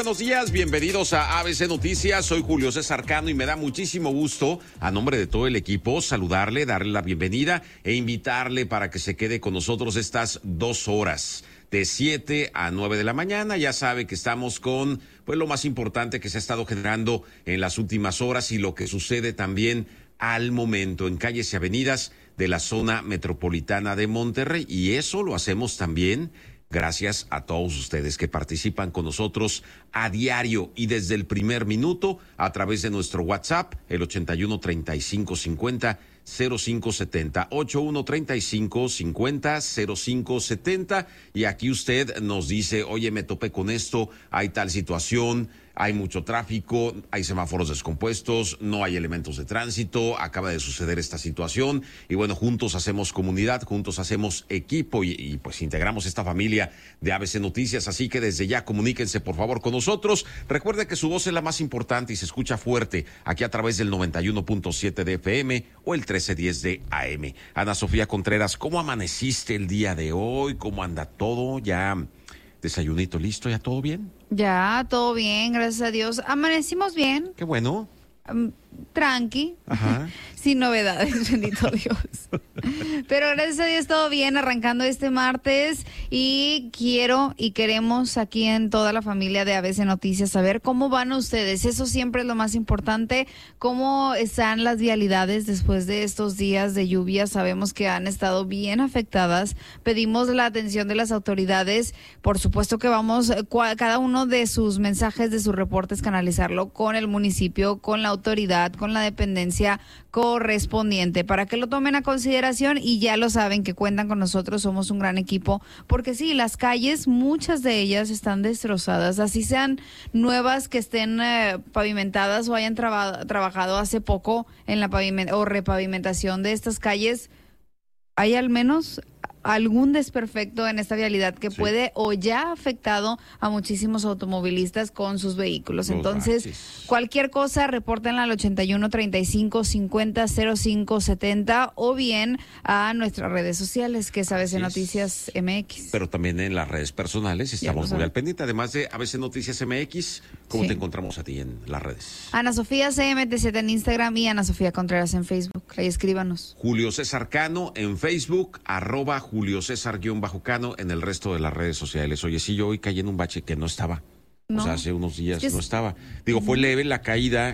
Buenos días, bienvenidos a ABC Noticias. Soy Julio César Cano y me da muchísimo gusto, a nombre de todo el equipo, saludarle, darle la bienvenida e invitarle para que se quede con nosotros estas 2 horas, de 7 a 9 de la mañana. Ya sabe que estamos con lo más importante que se ha estado generando en las últimas horas y lo que sucede también al momento en calles y avenidas de la zona metropolitana de Monterrey. Y eso lo hacemos también gracias a todos ustedes que participan con nosotros a diario y desde el primer minuto a través de nuestro WhatsApp, el 81 35 50 0570, 81 35 50 0570. Y aquí usted nos dice, oye, me topé con esto, hay tal situación, hay mucho tráfico, hay semáforos descompuestos, no hay elementos de tránsito, acaba de suceder esta situación y bueno, juntos hacemos comunidad, juntos hacemos equipo y pues integramos esta familia de ABC Noticias, así que desde ya comuníquense por favor con nosotros. Recuerde que su voz es la más importante y se escucha fuerte aquí a través del 91.7 de FM o el 1310 de AM. Ana Sofía Contreras, ¿cómo amaneciste el día de hoy? ¿Cómo anda todo? ¿Ya desayunito listo? ¿Ya todo bien? Ya, todo bien, gracias a Dios. Amanecimos bien. Qué bueno. Tranqui. Ajá. Sin novedades, bendito Dios. Pero gracias a Dios todo bien, arrancando este martes. Y queremos aquí en toda la familia de ABC Noticias saber cómo van ustedes. Eso siempre es lo más importante. ¿Cómo están las vialidades después de estos días de lluvia? Sabemos que han estado bien afectadas. Pedimos la atención de las autoridades. Por supuesto que vamos, cada uno de sus mensajes, de sus reportes, canalizarlo con el municipio, con la autoridad, con la dependencia correspondiente para que lo tomen a consideración y ya lo saben que cuentan con nosotros, somos un gran equipo, porque sí, las calles, muchas de ellas están destrozadas, así sean nuevas que estén pavimentadas o hayan trabajado hace poco en la repavimentación de estas calles, hay al menos algún desperfecto en esta vialidad que puede o ya ha afectado a muchísimos automovilistas con sus vehículos. Entonces, cualquier cosa, repórtenla al 81 35 50 05 70 o bien a nuestras redes sociales, que es ABC Noticias MX. Pero también en las redes personales estamos muy al pendiente. Además de ABC Noticias MX, ¿cómo te encontramos a ti en las redes? Ana Sofía CMT7 en Instagram y Ana Sofía Contreras en Facebook. Ahí escríbanos. Julio César Cano en Facebook, @ Julio César-Cano en el resto de las redes sociales. Oye, sí, yo hoy caí en un bache que no estaba. No. O sea, hace unos días no estaba. Digo, fue leve la caída,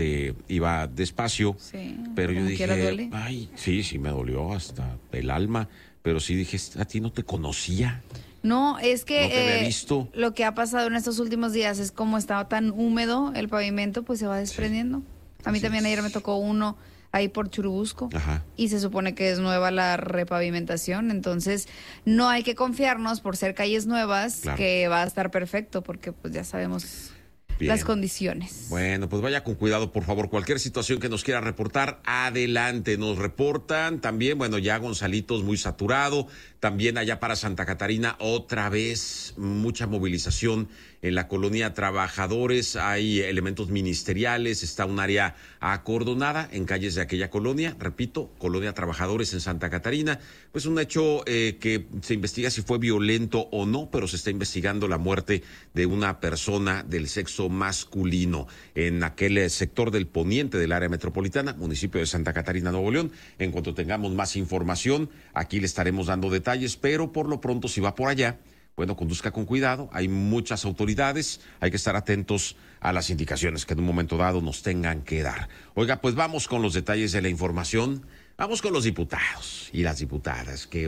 iba despacio, pero yo dije, duele. Ay, sí, me dolió hasta el alma, pero sí dije, a ti no te conocía. No, es que no te había visto. Lo que ha pasado en estos últimos días es como estaba tan húmedo el pavimento, pues se va desprendiendo. A mí también ayer me tocó uno ahí por Churubusco. Ajá. Y se supone que es nueva la repavimentación, entonces no hay que confiarnos por ser calles nuevas, que va a estar perfecto, porque pues ya sabemos las condiciones. Bueno, pues vaya con cuidado, por favor. Cualquier situación que nos quiera reportar, adelante. Nos reportan también, ya Gonzalitos muy saturado, también allá para Santa Catarina, otra vez mucha movilización en la colonia Trabajadores, hay elementos ministeriales, está un área acordonada en calles de aquella colonia, repito, colonia Trabajadores en Santa Catarina, pues un hecho que se investiga si fue violento o no, pero se está investigando la muerte de una persona del sexo masculino en aquel sector del poniente del área metropolitana, municipio de Santa Catarina, Nuevo León. En cuanto tengamos más información, aquí le estaremos dando detalles, pero por lo pronto, si va por allá, conduzca con cuidado, hay muchas autoridades, hay que estar atentos a las indicaciones que en un momento dado nos tengan que dar. Oiga, pues vamos con los detalles de la información, vamos con los diputados y las diputadas, que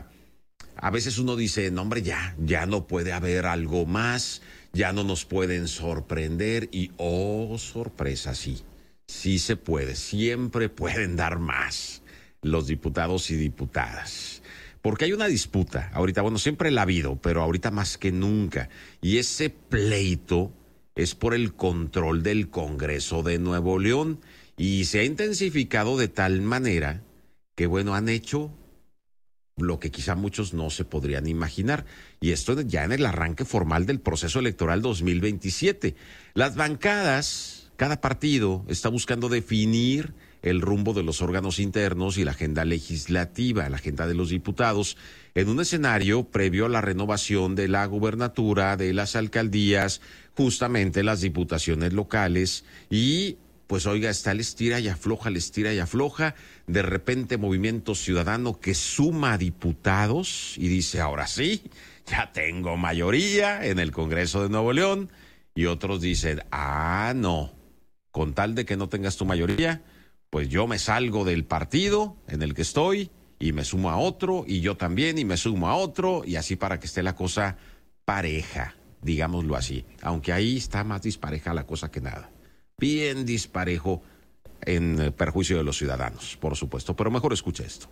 a veces uno dice, no hombre, ya no puede haber algo más, ya no nos pueden sorprender y sorpresa, sí se puede, siempre pueden dar más los diputados y diputadas. Porque hay una disputa, ahorita, siempre la ha habido, pero ahorita más que nunca. Y ese pleito es por el control del Congreso de Nuevo León. Y se ha intensificado de tal manera que, han hecho lo que quizá muchos no se podrían imaginar. Y esto ya en el arranque formal del proceso electoral 2027. Las bancadas, cada partido está buscando definir el rumbo de los órganos internos y la agenda legislativa, la agenda de los diputados, en un escenario previo a la renovación de la gubernatura, de las alcaldías, justamente las diputaciones locales y... Pues oiga, está el estira y afloja, de repente Movimiento Ciudadano que suma diputados y dice, ahora sí, ya tengo mayoría en el Congreso de Nuevo León, y otros dicen, no, con tal de que no tengas tu mayoría, pues yo me salgo del partido en el que estoy y me sumo a otro, y yo también, y me sumo a otro, y así para que esté la cosa pareja, digámoslo así, aunque ahí está más dispareja la cosa que nada. Bien disparejo en perjuicio de los ciudadanos, por supuesto. Pero mejor escuche esto.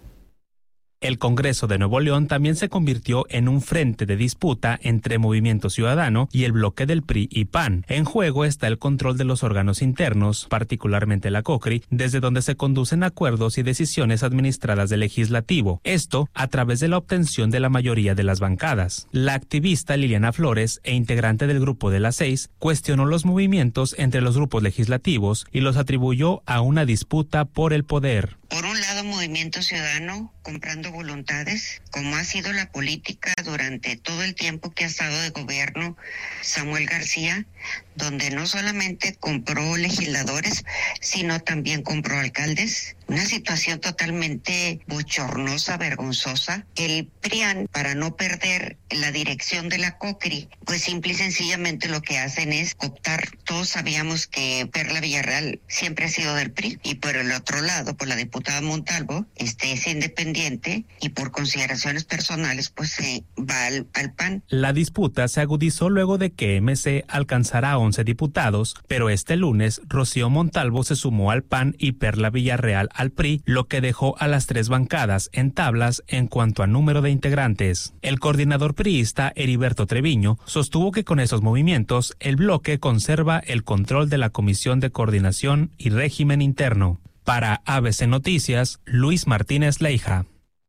El Congreso de Nuevo León también se convirtió en un frente de disputa entre Movimiento Ciudadano y el bloque del PRI y PAN. En juego está el control de los órganos internos, particularmente la COCRI, desde donde se conducen acuerdos y decisiones administradas del Legislativo. Esto a través de la obtención de la mayoría de las bancadas. La activista Liliana Flores e integrante del Grupo de las 6 cuestionó los movimientos entre los grupos legislativos y los atribuyó a una disputa por el poder. Por un lado, Movimiento Ciudadano comprando voluntades, como ha sido la política durante todo el tiempo que ha estado de gobierno Samuel García, donde no solamente compró legisladores, sino también compró alcaldes. Una situación totalmente bochornosa, vergonzosa. El PRIAN, para no perder la dirección de la COCRI, pues simple y sencillamente lo que hacen es optar. Todos sabíamos que Perla Villarreal siempre ha sido del PRI, y por el otro lado, por la diputada Montalvo, es independiente y por consideraciones personales, pues se va al PAN. La disputa se agudizó luego de que MC alcanzara 11 diputados, pero este lunes Rocío Montalvo se sumó al PAN y Perla Villarreal al PRI, lo que dejó a las 3 bancadas en tablas en cuanto a número de integrantes. El coordinador priista Heriberto Treviño sostuvo que con esos movimientos el bloque conserva el control de la Comisión de Coordinación y Régimen Interno. Para ABC Noticias, Luis Martínez Leija.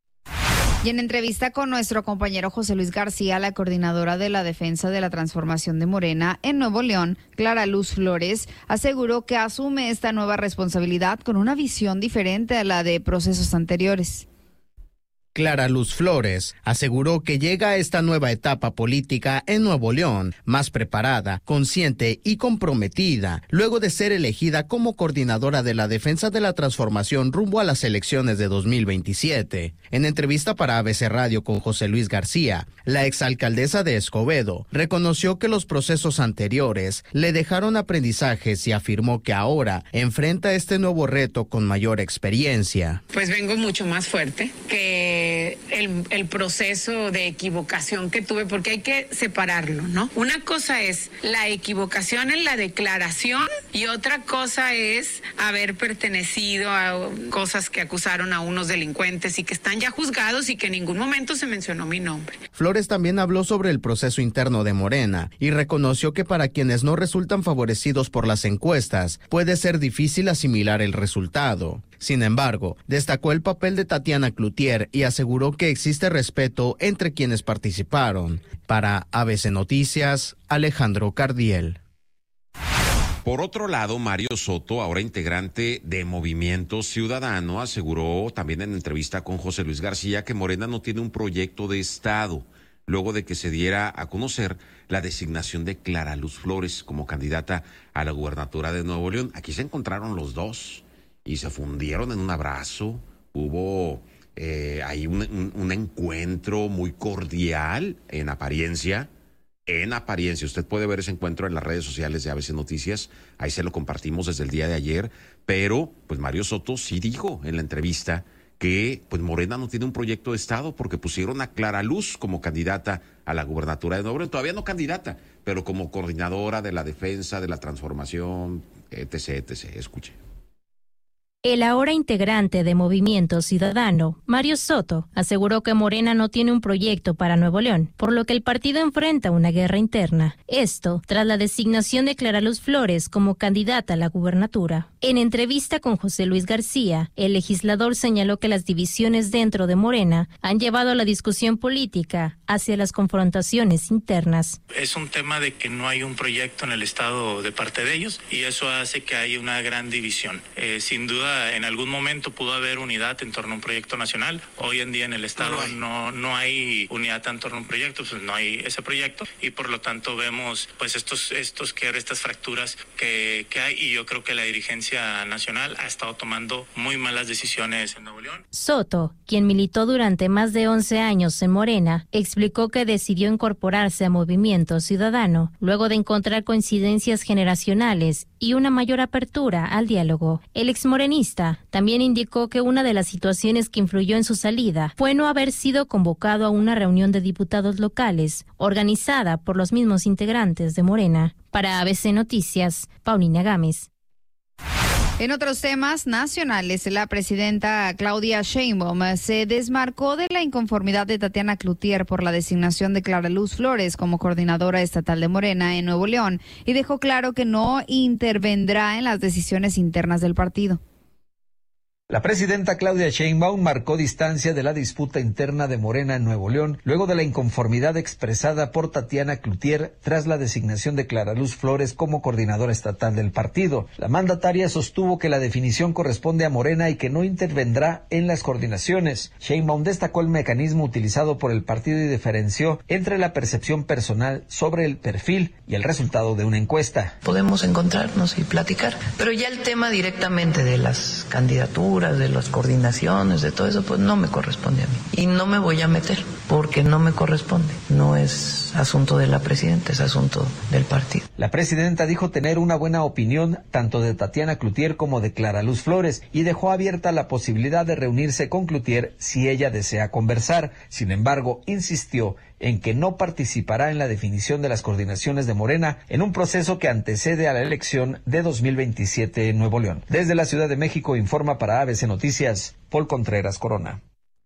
Y en entrevista con nuestro compañero José Luis García, la coordinadora de la Defensa de la Transformación de Morena en Nuevo León, Clara Luz Flores, aseguró que asume esta nueva responsabilidad con una visión diferente a la de procesos anteriores. Clara Luz Flores aseguró que llega a esta nueva etapa política en Nuevo León más preparada, consciente y comprometida, luego de ser elegida como coordinadora de la Defensa de la Transformación rumbo a las elecciones de 2027. En entrevista para ABC Radio con José Luis García, la exalcaldesa de Escobedo reconoció que los procesos anteriores le dejaron aprendizajes y afirmó que ahora enfrenta este nuevo reto con mayor experiencia. Pues vengo mucho más fuerte que el proceso de equivocación que tuve, porque hay que separarlo, ¿no? Una cosa es la equivocación en la declaración y otra cosa es haber pertenecido a cosas que acusaron a unos delincuentes y que están ya juzgados y que en ningún momento se mencionó mi nombre. Flores también habló sobre el proceso interno de Morena y reconoció que para quienes no resultan favorecidos por las encuestas, puede ser difícil asimilar el resultado. Sin embargo, destacó el papel de Tatiana Cloutier y aseguró que existe respeto entre quienes participaron. Para ABC Noticias, Alejandro Cardiel. Por otro lado, Mario Soto, ahora integrante de Movimiento Ciudadano, aseguró también en entrevista con José Luis García que Morena no tiene un proyecto de Estado, luego de que se diera a conocer la designación de Clara Luz Flores como candidata a la gubernatura de Nuevo León. Aquí se encontraron los dos y se fundieron en un abrazo. Hubo ahí un encuentro muy cordial en apariencia. Usted puede ver ese encuentro en las redes sociales de ABC Noticias, ahí se lo compartimos desde el día de ayer, pero pues Mario Soto sí dijo en la entrevista que pues Morena no tiene un proyecto de Estado porque pusieron a Clara Luz como candidata a la gubernatura de Nuevo León, todavía no candidata, pero como coordinadora de la defensa, de la transformación, etc. Escuche. El ahora integrante de Movimiento Ciudadano, Mario Soto, aseguró que Morena no tiene un proyecto para Nuevo León, por lo que el partido enfrenta una guerra interna. Esto tras la designación de Clara Luz Flores como candidata a la gubernatura. En entrevista con José Luis García, el legislador señaló que las divisiones dentro de Morena han llevado a la discusión política hacia las confrontaciones internas. Es un tema de que no hay un proyecto en el Estado de parte de ellos y eso hace que haya una gran división. Sin duda, en algún momento pudo haber unidad en torno a un proyecto nacional. Hoy en día en el Estado no hay unidad en torno a un proyecto, pues no hay ese proyecto y por lo tanto vemos pues estas fracturas que hay y yo creo que la dirigencia nacional ha estado tomando muy malas decisiones en Nuevo León. Soto, quien militó durante más de 11 años en Morena, explicó que decidió incorporarse a Movimiento Ciudadano luego de encontrar coincidencias generacionales y una mayor apertura al diálogo. El exmorenista también indicó que una de las situaciones que influyó en su salida fue no haber sido convocado a una reunión de diputados locales organizada por los mismos integrantes de Morena. Para ABC Noticias, Paulina Gámez. En otros temas nacionales, la presidenta Claudia Sheinbaum se desmarcó de la inconformidad de Tatiana Cloutier por la designación de Clara Luz Flores como coordinadora estatal de Morena en Nuevo León y dejó claro que no intervendrá en las decisiones internas del partido. La presidenta Claudia Sheinbaum marcó distancia de la disputa interna de Morena en Nuevo León, luego de la inconformidad expresada por Tatiana Cloutier tras la designación de Clara Luz Flores como coordinadora estatal del partido. La mandataria sostuvo que la definición corresponde a Morena y que no intervendrá en las coordinaciones. Sheinbaum destacó el mecanismo utilizado por el partido y diferenció entre la percepción personal sobre el perfil y el resultado de una encuesta. Podemos encontrarnos y platicar, pero ya el tema directamente de las candidaturas, de las coordinaciones, de todo eso, pues no me corresponde a mí. Y no me voy a meter, porque no me corresponde. No es asunto de la presidenta, es asunto del partido. La presidenta dijo tener una buena opinión tanto de Tatiana Cloutier como de Clara Luz Flores y dejó abierta la posibilidad de reunirse con Cloutier si ella desea conversar. Sin embargo, insistió en que no participará en la definición de las coordinaciones de Morena en un proceso que antecede a la elección de 2027 en Nuevo León. Desde la Ciudad de México informa para ABC Noticias, Paul Contreras Corona.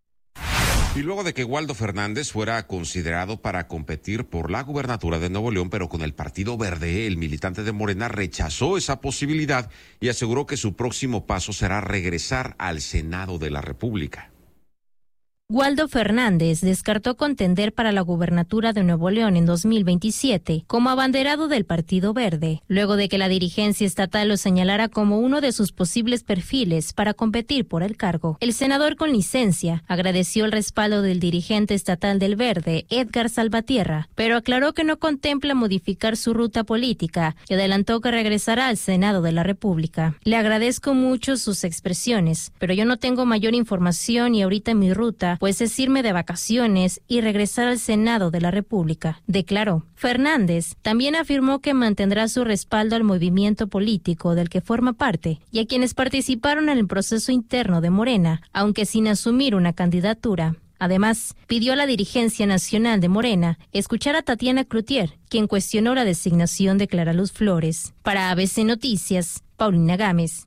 Y luego de que Waldo Fernández fuera considerado para competir por la gubernatura de Nuevo León, pero con el Partido Verde, el militante de Morena rechazó esa posibilidad y aseguró que su próximo paso será regresar al Senado de la República. Waldo Fernández descartó contender para la gubernatura de Nuevo León en 2027 como abanderado del Partido Verde, luego de que la dirigencia estatal lo señalara como uno de sus posibles perfiles para competir por el cargo. El senador con licencia agradeció el respaldo del dirigente estatal del Verde, Edgar Salvatierra, pero aclaró que no contempla modificar su ruta política y adelantó que regresará al Senado de la República. Le agradezco mucho sus expresiones, pero yo no tengo mayor información y ahorita mi ruta pues es irme de vacaciones y regresar al Senado de la República, declaró. Fernández también afirmó que mantendrá su respaldo al movimiento político del que forma parte y a quienes participaron en el proceso interno de Morena, aunque sin asumir una candidatura. Además, pidió a la dirigencia nacional de Morena escuchar a Tatiana Cloutier, quien cuestionó la designación de Clara Luz Flores. Para ABC Noticias, Paulina Gámez.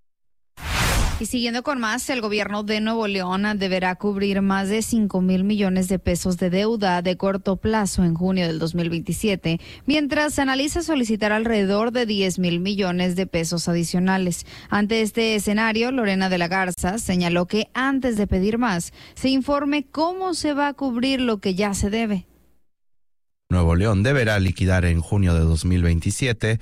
Y siguiendo con más, el gobierno de Nuevo León deberá cubrir más de 5,000 millones de pesos de deuda de corto plazo en junio del 2027, mientras se analiza solicitar alrededor de 10,000 millones de pesos adicionales. Ante este escenario, Lorena de la Garza señaló que antes de pedir más, se informe cómo se va a cubrir lo que ya se debe. Nuevo León deberá liquidar en junio de 2027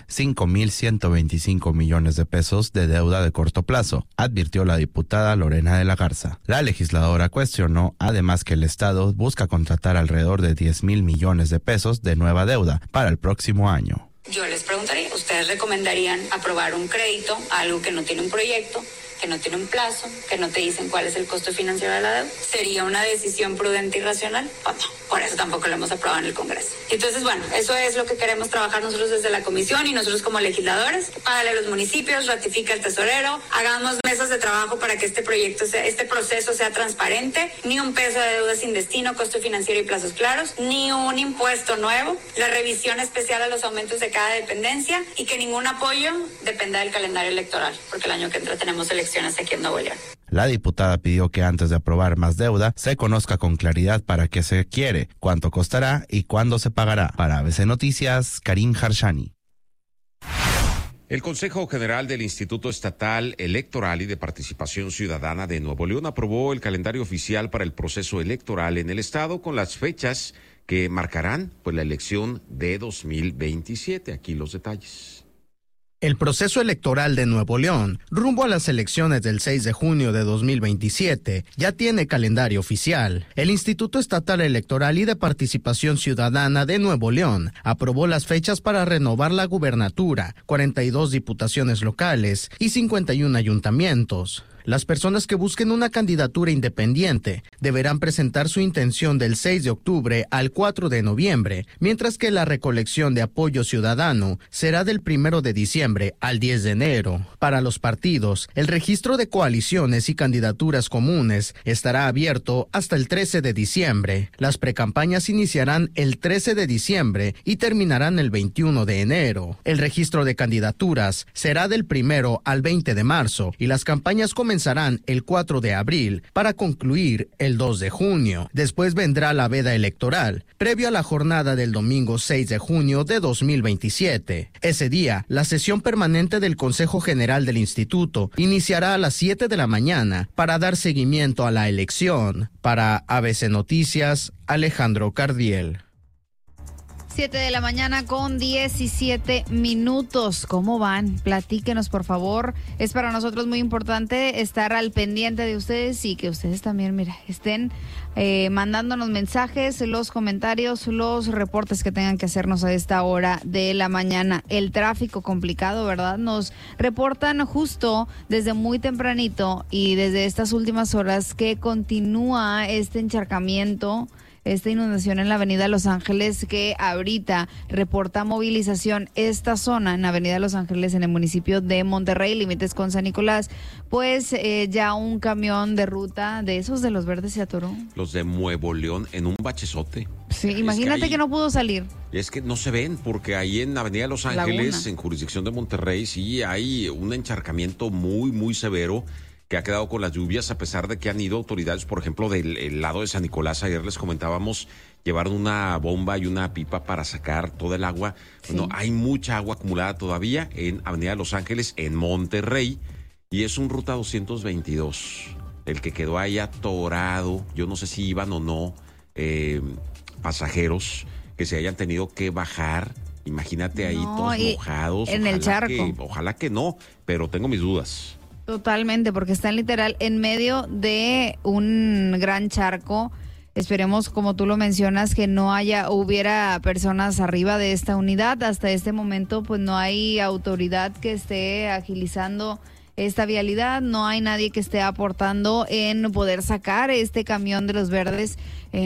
5,125 millones de pesos de deuda de corto plazo, advirtió la diputada Lorena de la Garza. La legisladora cuestionó además que el Estado busca contratar alrededor de 10,000 millones de pesos de nueva deuda para el próximo año. Yo les preguntaría, ¿ustedes recomendarían aprobar un crédito, algo que no tiene un proyecto, que no tiene un plazo, que no te dicen cuál es el costo financiero de la deuda? ¿Sería una decisión prudente y racional? Pues no, por eso tampoco lo hemos aprobado en el Congreso. Entonces, bueno, eso es lo que queremos trabajar nosotros desde la comisión y nosotros como legisladores. Págale a los municipios, ratifica el tesorero, hagamos mesas de trabajo para que este proceso sea transparente, ni un peso de deuda sin destino, costo financiero y plazos claros, ni un impuesto nuevo, la revisión especial a los aumentos de cada dependencia y que ningún apoyo dependa del calendario electoral, porque el año que entra tenemos elecciones aquí en Nuevo León. La diputada pidió que antes de aprobar más deuda se conozca con claridad para qué se quiere, cuánto costará y cuándo se pagará. Para ABC Noticias, Karim Harshani. El Consejo General del Instituto Estatal Electoral y de Participación Ciudadana de Nuevo León aprobó el calendario oficial para el proceso electoral en el estado con las fechas que marcarán pues la elección de 2027. Aquí los detalles. El proceso electoral de Nuevo León, rumbo a las elecciones del 6 de junio de 2027, ya tiene calendario oficial. El Instituto Estatal Electoral y de Participación Ciudadana de Nuevo León aprobó las fechas para renovar la gubernatura, 42 diputaciones locales y 51 ayuntamientos. Las personas que busquen una candidatura independiente deberán presentar su intención del 6 de octubre al 4 de noviembre, mientras que la recolección de apoyo ciudadano será del 1 de diciembre al 10 de enero. Para los partidos, el registro de coaliciones y candidaturas comunes estará abierto hasta el 13 de diciembre. Las precampañas iniciarán el 13 de diciembre y terminarán el 21 de enero. El registro de candidaturas será del 1 al 20 de marzo y las campañas comenzarán el 4 de abril para concluir el 2 de junio. Después vendrá la veda electoral, previo a la jornada del domingo 6 de junio de 2027. Ese día, la sesión permanente del Consejo General del Instituto iniciará a las 7 de la mañana para dar seguimiento a la elección. Para ABC Noticias, Alejandro Cardiel. 7 de la mañana con 17 minutos. ¿Cómo van? Platíquenos, por favor. Es para nosotros muy importante estar al pendiente de ustedes y que ustedes también, mira, estén mandándonos mensajes, los comentarios, los reportes que tengan que hacernos a esta hora de la mañana. El tráfico complicado, ¿verdad? Nos reportan justo desde muy tempranito y desde estas últimas horas que continúa este encharcamiento, esta inundación en la avenida Los Ángeles, que ahorita reporta movilización esta zona en avenida Los Ángeles en el municipio de Monterrey, límites con San Nicolás. Pues ya un camión de ruta de esos de los verdes se atoró. Los de Nuevo León en un bachezote. Sí, imagínate que no pudo salir. Es que no se ven porque ahí en avenida Los Ángeles, Laguna, en jurisdicción de Monterrey, sí hay un encharcamiento muy, muy severo que ha quedado con las lluvias, a pesar de que han ido autoridades, por ejemplo, del lado de San Nicolás. Ayer les comentábamos, llevaron una bomba y una pipa para sacar todo el agua. Sí. Bueno, hay mucha agua acumulada todavía en avenida Los Ángeles, en Monterrey, y es un ruta 222, el que quedó ahí atorado. Yo no sé si iban o no pasajeros que se hayan tenido que bajar. Imagínate ahí todos mojados. En el charco. Ojalá que no, pero tengo mis dudas. Totalmente, porque están literal en medio de un gran charco. Esperemos, como tú lo mencionas, que no hubiera personas arriba de esta unidad. Hasta este momento, pues no hay autoridad que esté agilizando esta vialidad, no hay nadie que esté aportando en poder sacar este camión de los verdes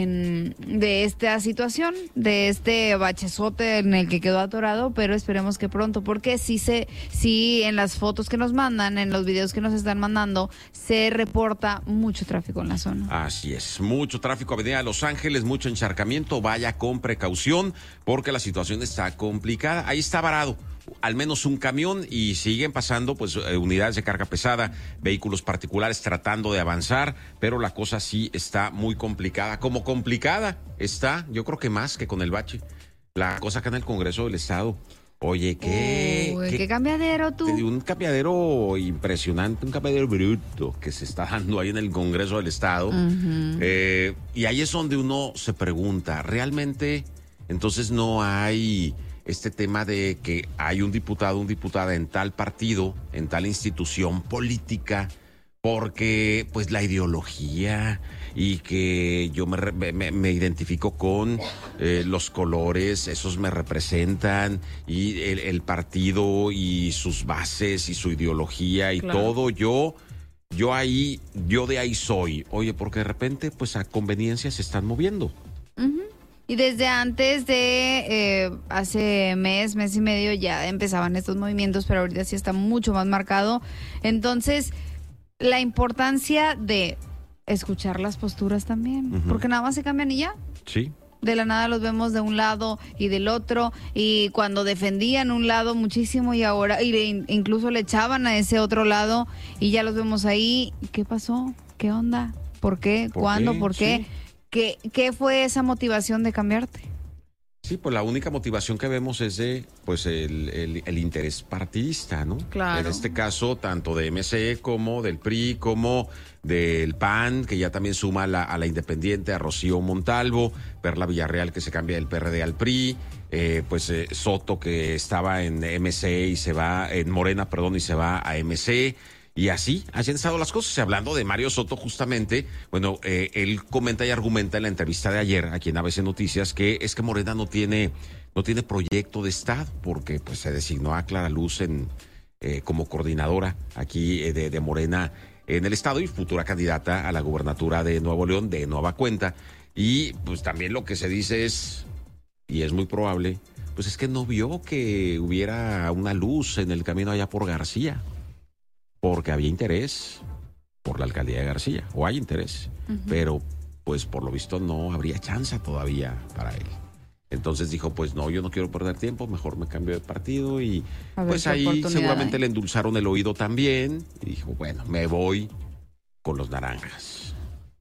de esta situación, de este bachezote en el que quedó atorado, pero esperemos que pronto, porque sí en las fotos que nos mandan, en los videos que nos están mandando, se reporta mucho tráfico en la zona. Así es, mucho tráfico, avenida Los Ángeles, mucho encharcamiento, vaya con precaución, porque la situación está complicada. Ahí está varado al menos un camión y siguen pasando pues unidades de carga pesada, vehículos particulares tratando de avanzar, pero la cosa sí está muy complicada. Como complicada está, yo creo que más que con el bache, la cosa acá en el Congreso del Estado. Oye, ¿qué cambiadero tú? Un cambiadero impresionante, un cambiadero bruto que se está dando ahí en el Congreso del Estado. Uh-huh. Y ahí es donde uno se pregunta, ¿realmente entonces no hay este tema de que hay un diputado, una diputada en tal partido, en tal institución política, porque pues la ideología y que yo me identifico con los colores, esos me representan, y el partido y sus bases y su ideología y claro, todo, yo de ahí soy. Oye, porque de repente pues a conveniencia se están moviendo. Uh-huh. Y desde antes de hace mes y medio ya empezaban estos movimientos, pero ahorita sí está mucho más marcado. Entonces, la importancia de escuchar las posturas también, uh-huh, porque nada más se cambian y ya. Sí. De la nada los vemos de un lado y del otro, y cuando defendían un lado muchísimo y ahora incluso le echaban a ese otro lado y ya los vemos ahí. ¿Qué pasó? ¿Qué onda? ¿Por qué? ¿Cuándo? ¿Por qué? Sí. ¿Qué fue esa motivación de cambiarte? Sí, pues la única motivación que vemos es de pues el interés partidista, ¿no? Claro. En este caso, tanto de MC como del PRI, como del PAN, que ya también suma a la independiente, a Rocío Montalvo, Perla Villarreal, que se cambia del PRD al PRI, Soto, que estaba en MC y se va, en Morena, perdón, y se va a MC. Y así han estado las cosas. Hablando de Mario Soto, justamente, bueno, él comenta y argumenta en la entrevista de ayer aquí en ABC Noticias que es que Morena no tiene proyecto de Estado, porque pues se designó a Clara Luz como coordinadora aquí de Morena en el Estado y futura candidata a la gubernatura de Nuevo León de nueva cuenta. Y pues también lo que se dice es, y es muy probable, pues es que no vio que hubiera una luz en el camino allá por García. Porque había interés por la alcaldía de García, o hay interés, pero pues por lo visto no habría chance todavía para él. Entonces dijo, pues no, yo no quiero perder tiempo, mejor me cambio de partido y pues ahí seguramente le endulzaron el oído también y dijo, bueno, me voy con los naranjas.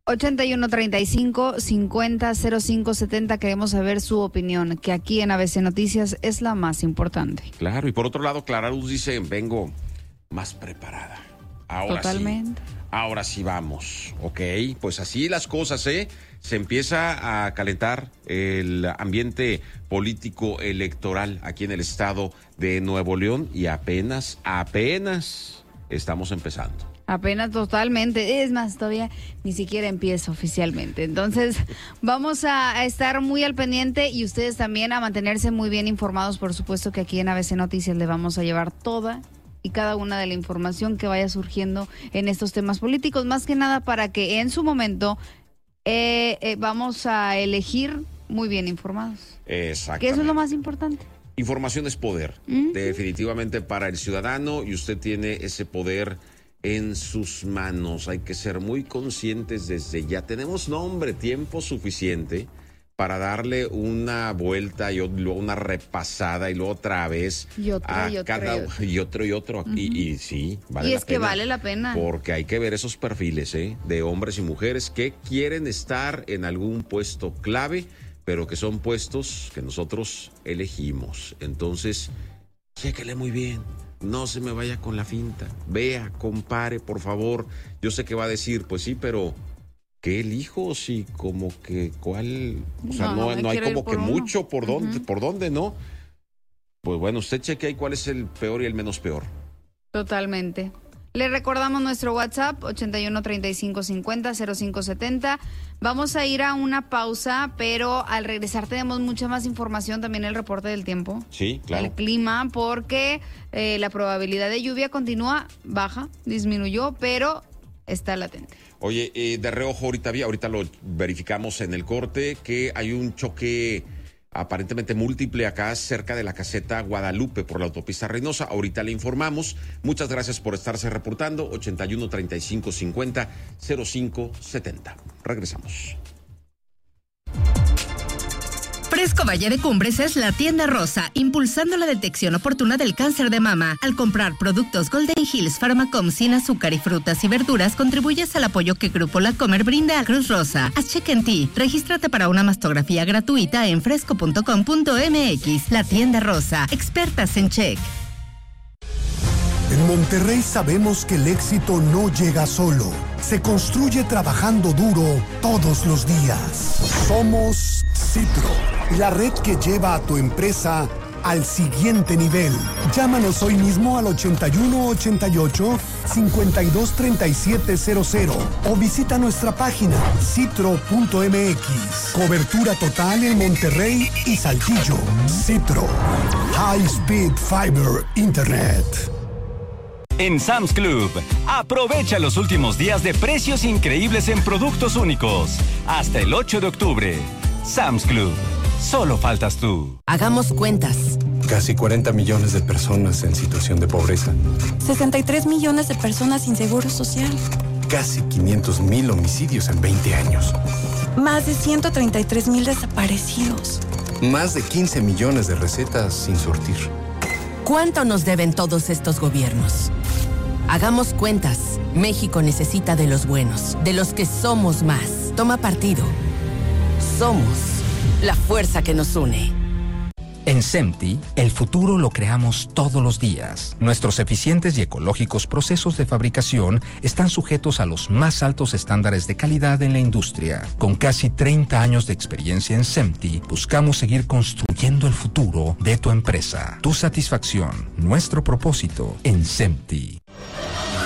8135-500570, queremos saber su opinión, que aquí en ABC Noticias es la más importante. Claro, y por otro lado, Clara Luz dice, vengo más preparada. Ahora totalmente. Sí. Ahora sí vamos, ok, pues así las cosas, Se empieza a calentar el ambiente político electoral aquí en el estado de Nuevo León y apenas estamos empezando. Apenas totalmente, es más, todavía ni siquiera empieza oficialmente. Entonces, vamos a estar muy al pendiente y ustedes también a mantenerse muy bien informados. Por supuesto que aquí en ABC Noticias le vamos a llevar toda y cada una de la información que vaya surgiendo en estos temas políticos, más que nada para que en su momento vamos a elegir muy bien informados. Exactamente. Que eso es lo más importante. Información es poder, definitivamente para el ciudadano, y usted tiene ese poder en sus manos. Hay que ser muy conscientes desde ya. Tenemos tiempo suficiente para darle una vuelta y luego una repasada y luego otra vez y otro. Y sí, vale y la es pena. Que vale la pena. Porque hay que ver esos perfiles de hombres y mujeres que quieren estar en algún puesto clave, pero que son puestos que nosotros elegimos. Entonces, chéquele muy bien. No se me vaya con la finta. Vea, compare, por favor. Yo sé que va a decir, pues sí, pero ¿qué elijo? Sí, como que cuál, o sea, no hay como que mucho por dónde, ¿no? Pues bueno, usted cheque ahí cuál es el peor y el menos peor. Totalmente. Le recordamos nuestro WhatsApp 8135500570. Vamos a ir a una pausa, pero al regresar tenemos mucha más información, también el reporte del tiempo. Sí, claro. El clima, porque la probabilidad de lluvia continúa baja, disminuyó, pero está latente. Oye, de reojo ahorita lo verificamos en el corte, que hay un choque aparentemente múltiple acá cerca de la caseta Guadalupe por la autopista Reynosa. Ahorita le informamos. Muchas gracias por estarse reportando. 8135500570. Regresamos. Fresco Valle de Cumbres es la tienda rosa, impulsando la detección oportuna del cáncer de mama. Al comprar productos Golden Hills Pharmacom sin azúcar y frutas y verduras, contribuyes al apoyo que Grupo La Comer brinda a Cruz Rosa. Haz check en ti. Regístrate para una mastografía gratuita en fresco.com.mx. La tienda rosa, expertas en check. En Monterrey sabemos que el éxito no llega solo. Se construye trabajando duro todos los días. Somos Citro, la red que lleva a tu empresa al siguiente nivel. Llámanos hoy mismo al 8188-523700 o visita nuestra página citro.mx. Cobertura total en Monterrey y Saltillo. Citro. High Speed Fiber Internet. En Sam's Club, aprovecha los últimos días de precios increíbles en productos únicos. Hasta el 8 de octubre. Sam's Club. Solo faltas tú. Hagamos cuentas. Casi 40 millones de personas en situación de pobreza. 63 millones de personas sin seguro social. Casi 500,000 homicidios en 20 años. Más de 133,000 desaparecidos. Más de 15 millones de recetas sin surtir. ¿Cuánto nos deben todos estos gobiernos? Hagamos cuentas. México necesita de los buenos, de los que somos más. Toma partido. Somos la fuerza que nos une. En SEMTI, el futuro lo creamos todos los días. Nuestros eficientes y ecológicos procesos de fabricación están sujetos a los más altos estándares de calidad en la industria. Con casi 30 años de experiencia en SEMTI, buscamos seguir construyendo el futuro de tu empresa. Tu satisfacción, nuestro propósito en SEMTI.